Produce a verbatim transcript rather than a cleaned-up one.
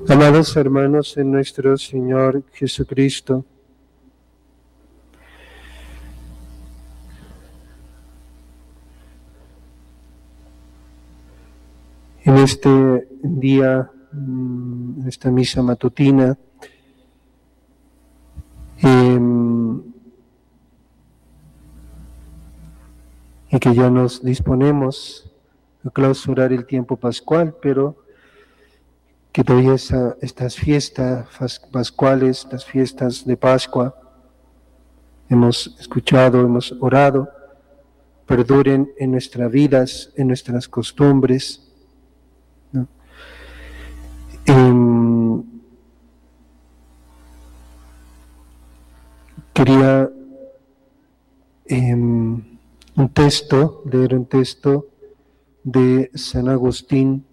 Amados hermanos en nuestro Señor Jesucristo, en este día, en esta misa matutina, eh, y que ya nos disponemos a clausurar el tiempo pascual, pero que todavía esa, estas fiestas pascuales, las fiestas de Pascua, hemos escuchado, hemos orado, perduren en nuestras vidas, en nuestras costumbres, ¿no? Eh, quería eh, un texto, leer un texto de San Agustín,